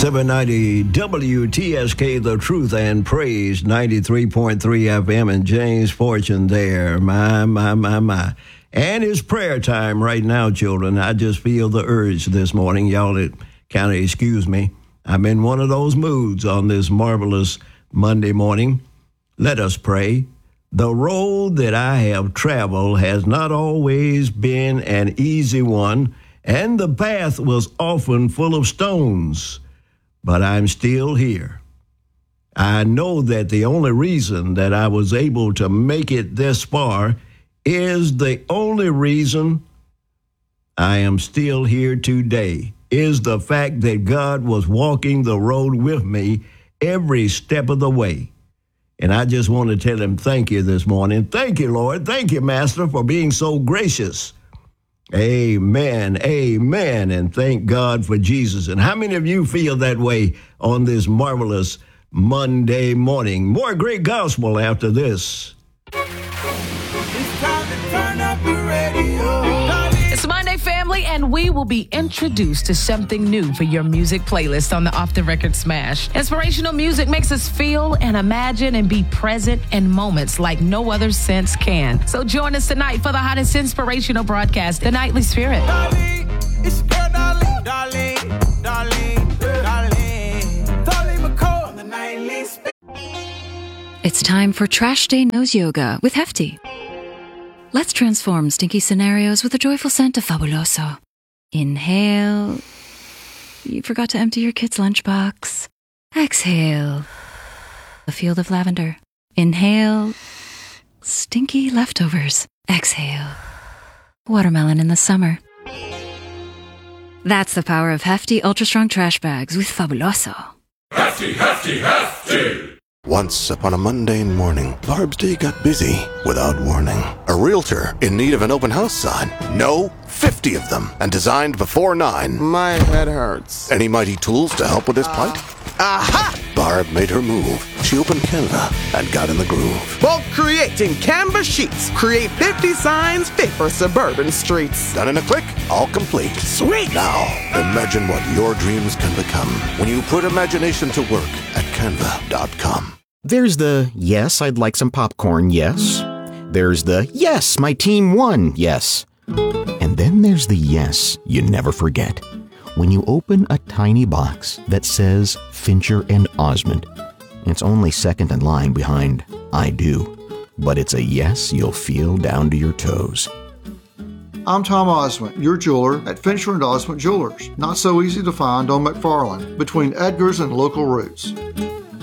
790 WTSK, The Truth and Praise, 93.3 FM, and James Fortune there. My. And it's prayer time right now, children. I just feel the urge this morning. Y'all kind of excuse me. I'm in one of those moods on this marvelous Monday morning. Let us pray. The road that I have traveled has not always been an easy one, and the path was often full of stones. But I'm still here. I know that the only reason that I was able to make it this far is the only reason I am still here today, is the fact that God was walking the road with me every step of the way. And I just want to tell him thank you this morning. Thank you, Lord. Thank you, Master, for being so gracious. Amen, amen, and thank God for Jesus. And how many of you feel that way on this marvelous Monday morning? More great gospel after this. It's time to turn up the radio. It's Monday, family, and we will be introduced to something new for your music playlist on the Off the Record Smash. Inspirational music makes us feel and imagine and be present in moments like no other sense can. So join us tonight for the hottest inspirational broadcast, The Nightly Spirit. Darling, it's girl, darling McCall on The Nightly Spirit. It's time for Trash Day Nose Yoga with Hefty. Let's transform stinky scenarios with a joyful scent of Fabuloso. Inhale. You forgot to empty your kid's lunchbox. Exhale. A field of lavender. Inhale. Stinky leftovers. Exhale. Watermelon in the summer. That's the power of Hefty Ultra Strong Trash Bags with Fabuloso. Hefty, hefty, hefty! Once upon a mundane morning, Barb's day got busy without warning. A realtor in need of an open house sign. No, 50 of them, and designed before 9. My head hurts. Any mighty tools to help with this plight? Aha! Barb made her move. She opened Canva and got in the groove. Bulk creating Canva sheets. Create 50 signs fit for suburban streets. Done in a click, all complete. Sweet! Now, imagine what your dreams can become when you put imagination to work at canva.com. There's the, yes, I'd like some popcorn, yes. There's the, yes, my team won, yes. And then there's the yes you never forget. When you open a tiny box that says Fincher and Osmond, it's only second in line behind I do. But it's a yes you'll feel down to your toes. I'm Tom Osmond, your jeweler at Fincher and Osmond Jewelers. Not so easy to find on McFarland, between Edgar's and Local Roots.